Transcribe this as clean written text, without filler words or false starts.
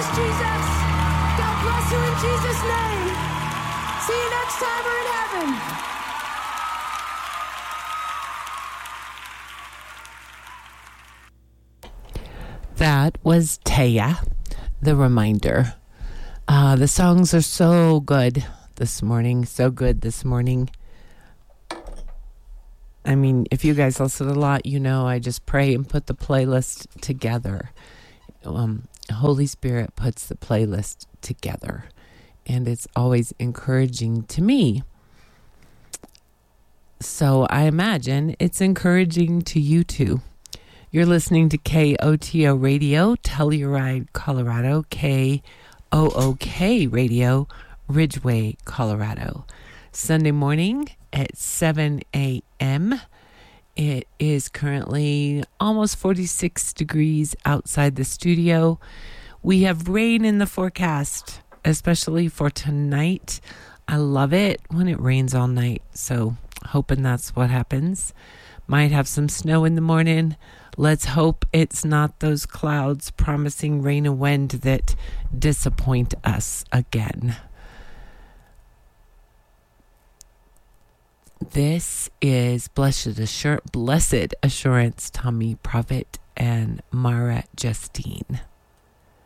Jesus. God bless you in Jesus' name. See you next time we're in heaven. That was Taya, The Reminder. The songs are so good this morning. So good this morning. I mean, if you guys listen a lot, you know I just pray and put the playlist together. Holy Spirit puts the playlist together. And it's always encouraging to me. So I imagine it's encouraging to you too. You're listening to KOTO Radio, Telluride, Colorado, KOOK Radio, Ridgeway, Colorado. Sunday morning at 7 a.m. It is currently almost 46 degrees outside the studio. We have rain in the forecast, especially for tonight. I love it when it rains all night, so hoping that's what happens. Might have some snow in the morning. Let's hope it's not those clouds promising rain and wind that disappoint us again. This is Blessed Assurance, Tommy Profit and Mara Justine.